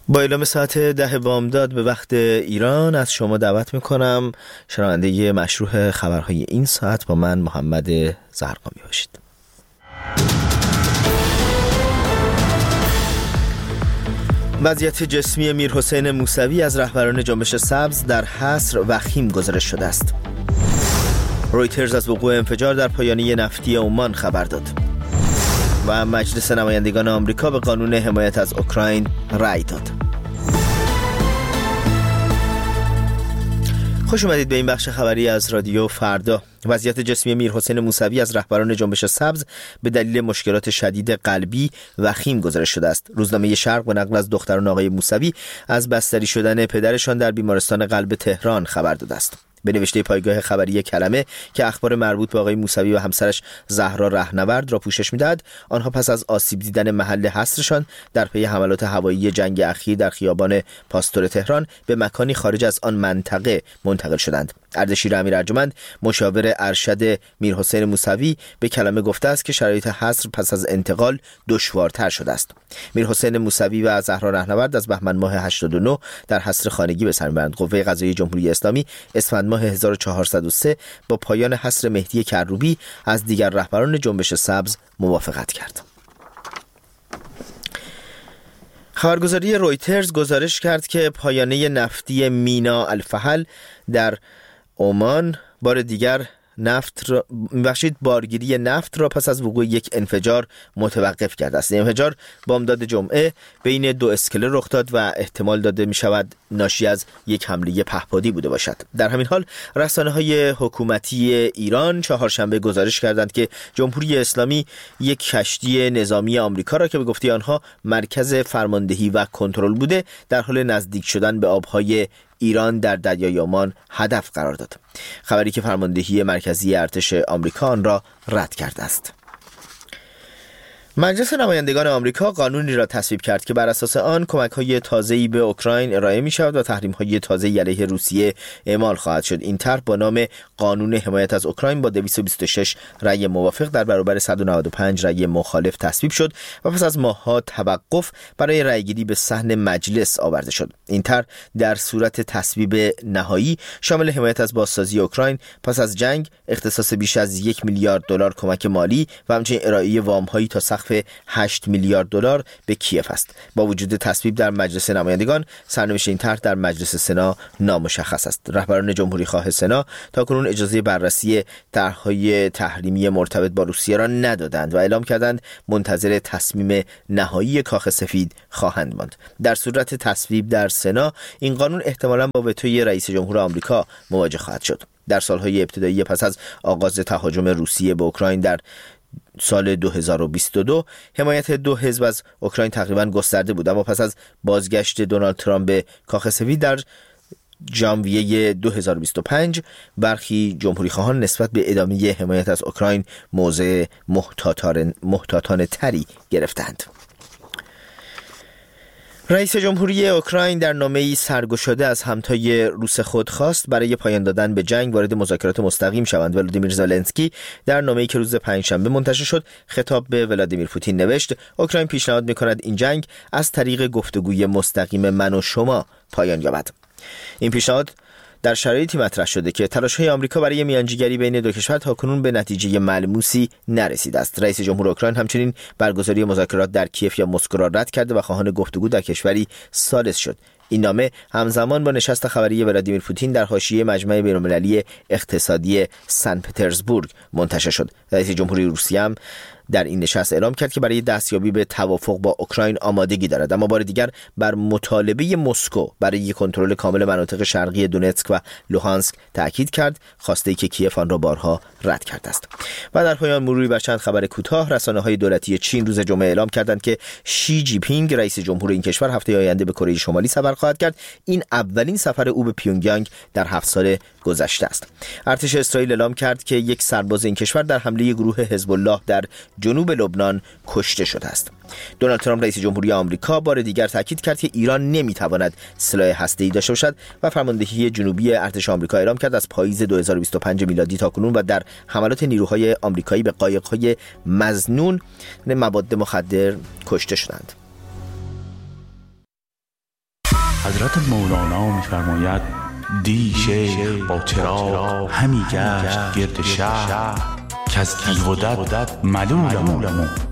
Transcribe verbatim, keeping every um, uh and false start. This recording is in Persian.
با اعلام ساعت ده بامداد به وقت ایران از شما دعوت میکنم شنونده مشروع خبرهای این ساعت با من محمد زرقامی باشید. وضعیت جسمی میرحسین موسوی از رهبران جنبش سبز در حصر وخیم گزارش شده است. رویترز از وقوع انفجار در پایانه نفتی عمان خبر داد و مجلس نمایندگان آمریکا به قانون حمایت از اوکراین رأی داد. خوش اومدید به این بخش خبری از رادیو فردا. وضعیت جسمی میرحسین موسوی از رهبران جنبش سبز به دلیل مشکلات شدید قلبی وخیم گزارش شده است. روزنامه شرق به نقل از دختران آقای موسوی از بستری شدن پدرشان در بیمارستان قلب تهران خبر داده است. به نوشته پایگاه خبری کلمه که اخبار مربوط به آقای موسوی و همسرش زهرا رهنورد را پوشش می‌دهد، آنها پس از آسیب دیدن محل حصرشان در پی حملات هوایی جنگ اخیر در خیابان پاستور تهران به مکانی خارج از آن منطقه منتقل شدند. اردشیر امیر ارجمند مشاور ارشد میرحسین موسوی به کلمه گفته است که شرایط حصر پس از انتقال دشوارتر شده است. میرحسین موسوی و زهرا رهنورد از بهمن ماه هشتاد و نه در حصر خانگی به سر می‌برند. قوه قضاییه جمهوری اسلامی اسفند ماه هزار و چهارصد و سه با پایان حصر مهدی کروبی از دیگر رهبران جنبش سبز موافقت کرد. خبرگزاری رویترز گزارش کرد که پایانه نفتی مینا الفحل در عمان بار دیگر نفت را بخشید بارگیری نفت را پس از وقوع یک انفجار متوقف کرده است. انفجار بامداد جمعه بین دو اسکله رخ داد و احتمال داده می شود ناشی از یک حمله پهپادی بوده باشد. در همین حال رسانه‌های حکومتی ایران چهارشنبه گزارش کردند که جمهوری اسلامی یک کشتی نظامی آمریکا را که به گفته آنها مرکز فرماندهی و کنترل بوده در حال نزدیک شدن به آبهای ایران در دریای عمان هدف قرار داد. خبری که فرماندهی مرکزی ارتش آمریکا آن را رد کرده است. مجلس نمایندگان آمریکا قانونی را تصویب کرد که بر اساس آن کمک‌های تازه‌ای به اوکراین ارائه می‌شود و تحریم‌های تازه‌ای علیه روسیه اعمال خواهد شد. این طرح با نام قانون حمایت از اوکراین با دویست و بیست و شش رأی موافق در برابر صد و نود و پنج رأی مخالف تصویب شد و پس از ماه‌ها توقف برای رأیگیری به صحن مجلس آورده شد. این طرح در صورت تصویب نهایی شامل حمایت از بازسازی اوکراین پس از جنگ، اختصاص بیش از یک میلیارد دلار کمک مالی و همچنین ارائه وام‌هایی تا سقف هشت میلیارد دلار به کیف است. با وجود تصویب در مجلس نمایندگان، سرنوشت این طرح در مجلس سنا نامشخص است. رهبران جمهوری خواه سنا تاکنون اجازه بررسی طرح‌های تحریمی مرتبط با روسیه را ندادند و اعلام کردند منتظر تصمیم نهایی کاخ سفید خواهند ماند. در صورت تصویب در سنا، این قانون احتمالاً با وتوی رئیس جمهور آمریکا مواجه خواهد شد. در سالهای ابتدایی پس از آغاز تهاجم روسیه به اوکراین در سال دو هزار و بیست و دو حمایت دو حزب از اوکراین تقریبا گسترده بود، اما پس از بازگشت دونالد ترامپ به کاخ سفید در ژانویه دو هزار و بیست و پنج برخی جمهوری خواهان نسبت به ادامه حمایت از اوکراین موضع محتاطانه تری گرفتند. رئیس جمهوری اوکراین در نامه‌ای سرگشاده از همتای روس خود خواست برای پایان دادن به جنگ وارد مذاکرات مستقیم شوند. ولادیمیر زلنسکی در نامه‌ای که روز پنجشنبه منتشر شد خطاب به ولادیمیر پوتین نوشت: اوکراین پیشنهاد می‌کند این جنگ از طریق گفتگوی مستقیم من و شما پایان یابد. این پیشنهاد در شرایطی مطرح شده که تلاش‌های آمریکا برای میانجیگری بین دو کشور تاکنون به نتیجه ملموسی نرسیده است. رئیس جمهور اوکراین همچنین برگزاری مذاکرات در کیف یا مسکو را رد کرده و خواهان گفتگو در کشوری ثالث شد. این نامه همزمان با نشست خبری ولادیمیر پوتین در حاشیه مجمع بین‌المللی اقتصادی سن پترزبورگ منتشر شد. رئیس جمهوری روسیه هم در این نشست اعلام کرد که برای دستیابی به توافق با اوکراین آمادگی دارد، اما بار دیگر بر مطالبه مسکو برای کنترل کامل مناطق شرقی دونتسک و لوهانسک تاکید کرد، خواسته‌ای که کیف آن را بارها رد کرده است. و در پایان مروری بر چند خبر کوتاه، رسانه‌های دولتی چین روز جمعه اعلام کردند که شی جی پینگ رئیس جمهور این کشور هفته آینده به کره شمالی سفر خواهد کرد. این اولین سفر او به پیونگیانگ در هفت سال گذشته است. ارتش اسرائیل اعلام کرد که یک سرباز این کشور در حمله گروه حزب الله در جنوب لبنان کشته شده است. دونالد ترامپ رئیس جمهوری آمریکا بار دیگر تاکید کرد که ایران نمیتواند سلاح هسته‌ای داشته باشد و فرماندهی جنوبی ارتش آمریکا اعلام کرد از پاییز دو هزار و بیست و پنج میلادی تاکنون و در حملات نیروهای آمریکایی به قایق‌های مظنون مواد مخدر کشته شدند. حضرت مولانا می‌فرماید دی شیخ با چراغ همی گشت گرد شهر که از دیو و دد ملولم